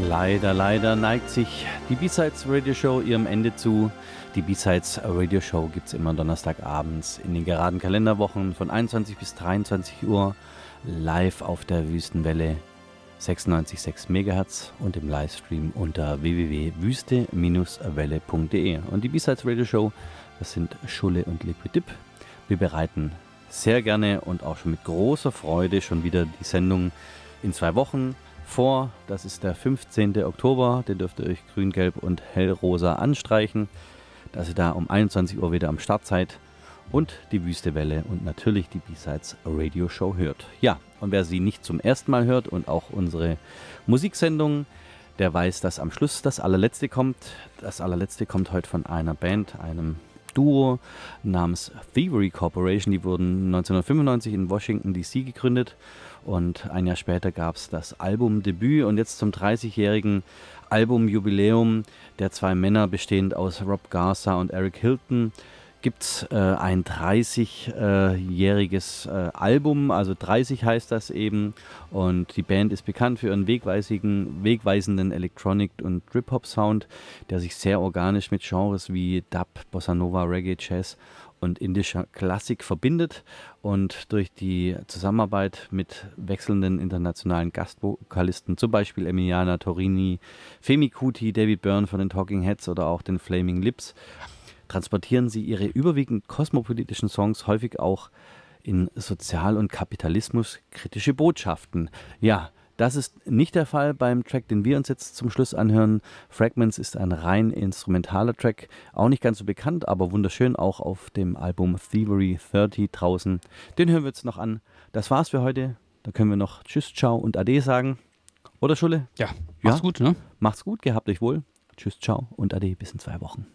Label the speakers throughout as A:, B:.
A: Leider neigt sich die B-Sides Radio Show ihrem Ende zu. Die B-Sides Radio Show gibt es immer donnerstagabends in den geraden Kalenderwochen von 21 bis 23 Uhr live auf der Wüstenwelle 96,6 MHz und im Livestream unter www.wüste-welle.de. Und die B-Sides Radio Show, das sind Schulle und Liquid Dip. Wir bereiten sehr gerne und auch schon mit großer Freude schon wieder die Sendung in 2 Wochen vor. Das ist der 15. Oktober, den dürft ihr euch grün, gelb und hellrosa anstreichen, dass ihr da um 21 Uhr wieder am Start seid und die Wüstewelle und natürlich die B-Sides Radio Show hört. Ja, und wer sie nicht zum ersten Mal hört und auch unsere Musiksendung, der weiß, dass am Schluss das allerletzte kommt. Das allerletzte kommt heute von einer Band, einem Duo namens Thievery Corporation. Die wurden 1995 in Washington D.C. gegründet und ein Jahr später gab es das Albumdebüt und jetzt zum 30-jährigen Albumjubiläum der 2 Männer, bestehend aus Rob Garza und Eric Hilton, gibt es ein 30-jähriges Album, also 30 heißt das eben, und die Band ist bekannt für ihren wegweisenden Electronic- und Trip-Hop-Sound, der sich sehr organisch mit Genres wie Dub, Bossa Nova, Reggae, Jazz und indischer Klassik verbindet, und durch die Zusammenarbeit mit wechselnden internationalen Gastvokalisten, zum Beispiel Emiliana Torini, Femi Kuti, David Byrne von den Talking Heads oder auch den Flaming Lips, transportieren sie ihre überwiegend kosmopolitischen Songs häufig auch in sozial- und kapitalismuskritische Botschaften. Ja, das ist nicht der Fall beim Track, den wir uns jetzt zum Schluss anhören. Fragments ist ein rein instrumentaler Track, auch nicht ganz so bekannt, aber wunderschön, auch auf dem Album Thievery 30 draußen. Den hören wir jetzt noch an. Das war's für heute. Da können wir noch Tschüss, Ciao und Ade sagen. Oder Schulle?
B: Ja, macht's gut, ne?
A: Macht's gut, gehabt euch wohl. Tschüss, Ciao und Ade, bis in 2 Wochen.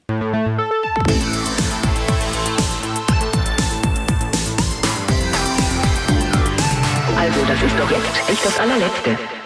C: Also, das ist doch jetzt echt das allerletzte.